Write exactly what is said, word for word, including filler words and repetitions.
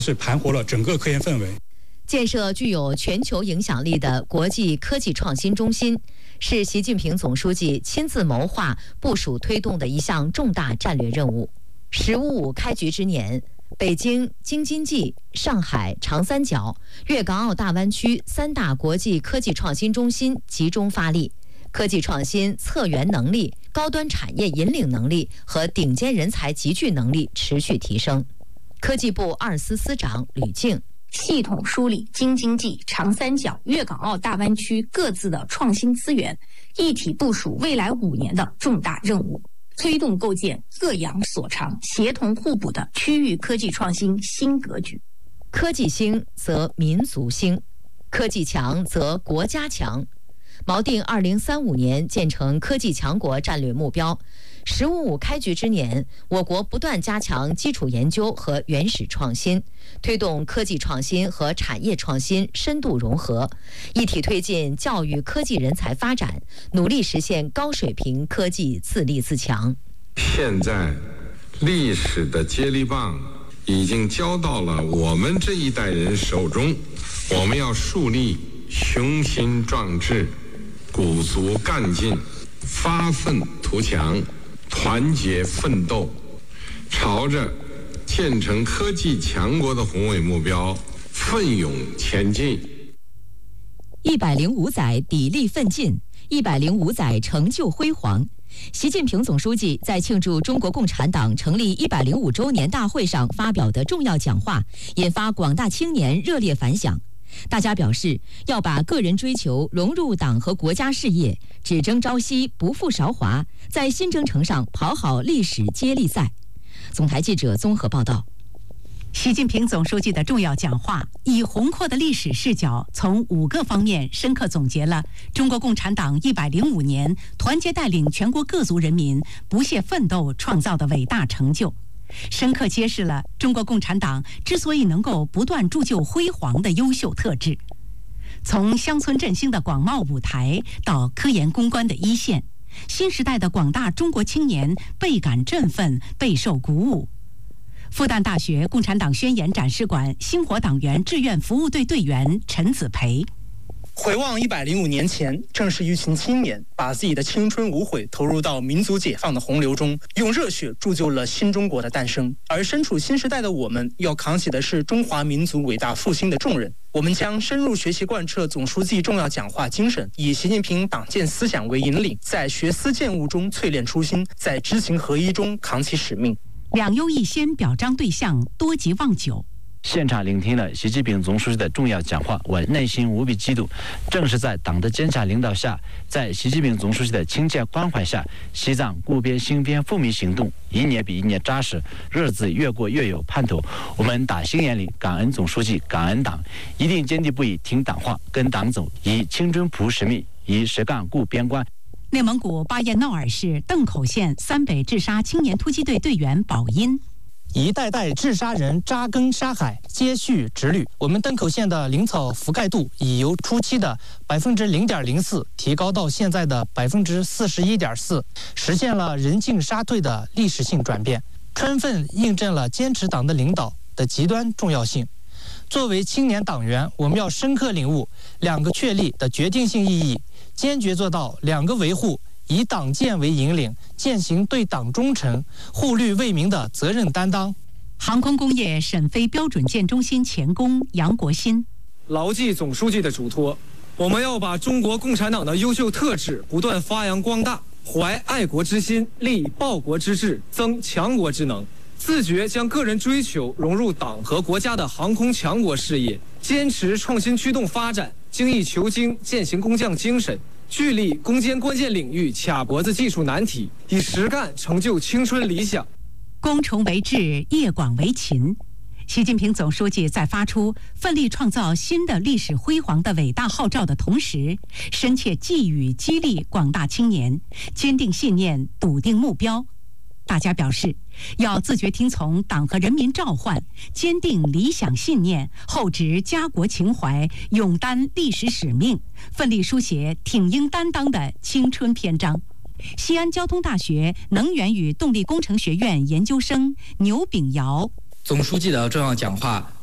是盘活了整个科研氛围。 建设具有全球影响力的国际科技创新中心，是习近平总书记亲自谋划、部署推动的一项重大战略任务。“十五五”开局之年，北京、京津冀、上海、长三角、粤港澳大湾区三大国际科技创新中心集中发力，科技创新策源能力、高端产业引领能力和顶尖人才集聚能力持续提升。科技部二司司长吕静。 系统梳理京津冀、长三角、粤港澳大湾区各自的创新资源，一体部署未来五年的重大任务，推动构建各养所长、协同互补的区域科技创新新格局。 科技兴则民族兴，科技强则国家强。锚定二零三五年建成科技强国战略目标。“十五五”开局之年，我国不断加强基础研究和原始创新，推动科技创新和产业创新深度融合，一体推进教育科技人才发展，努力实现高水平科技自立自强。 现在，历史的接力棒已经交到了我们这一代人手中，我们要树立雄心壮志、鼓足干劲、发愤图强、团结奋斗，朝着建成科技强国的宏伟目标奋勇前进。 一百零五载砥砺奋进，一百零五载成就辉煌。习近平总书记在庆祝中国共产党成立一百零五周年大会上发表的重要讲话，引发广大青年热烈反响。大家表示，要把个人追求融入党和国家事业，只争朝夕，不负韶华，在新征程上跑好历史接力赛。总台记者综合报道。 习近平总书记的重要讲话，以宏阔的历史视角，从五个方面深刻总结了中国共产党一百零五年团结带领全国各族人民不懈奋斗创造的伟大成就，深刻揭示了中国共产党之所以能够不断铸就辉煌的优秀特质。从乡村振兴的广袤舞台到科研攻关的一线，新时代的广大中国青年倍感振奋，备受鼓舞。复旦大学共产党宣言展示馆星火党员志愿服务队队员陈子培。 回望一百零五年前，正是一群青年把自己的青春无悔投入到民族解放的洪流中，用热血铸就了新中国的诞生。而身处新时代的我们，要扛起的是中华民族伟大复兴的重任。我们将深入学习贯彻总书记重要讲话精神，以习近平党建思想为引领，在学思践悟中淬炼初心，在知行合一中扛起使命。 两优一先表彰对象多极望九。 现场聆听了习近平总书记的重要讲话，我内心无比激动。正是在党的坚强领导下，在习近平总书记的亲切关怀下，西藏固边兴边富民行动一年比一年扎实，日子越过越有盼头。我们打心眼里感恩总书记，感恩党，一定坚定不移听党话，跟党走，以青春朴实命，以实干固边关。 内蒙古巴彦淖尔市邓口县三北治沙青年突击队队员宝音。 一代代治沙人扎根沙海，接续直履。我们邓口县的林草覆盖度已由初期的百分之零点零四提高到现在的百分之四十一点四，实现了人进沙退的历史性转变，充分印证了坚持党的领导的极端重要性。作为青年党员，我们要深刻领悟两个确立的决定性意义，坚决做到两个维护，以党建为引领，践行对党忠诚、护绿为民的责任担当。 航空工业沈飞标准舰中心前工杨国新， 牢记总书记的嘱托，我们要把中国共产党的优秀特质不断发扬光大，怀爱国之心，立报国之志，增强国之能，自觉将个人追求融入党和国家的航空强国事业，坚持创新驱动发展，精益求精，践行工匠精神，聚力攻坚关键领域，卡脖子技术难题，以实干成就青春理想。 攻崇为智，业广为勤。习近平总书记在发出奋力创造新的历史辉煌的伟大号召的同时，深切寄语激励广大青年坚定信念，笃定目标。大家表示，要自觉听从党和人民召唤，坚定理想信念，厚植家国情怀，勇担历史使命，奋力书写挺英担当的青春篇章。西安交通大学能源与动力工程学院研究生牛炳尧， 总书记的重要讲话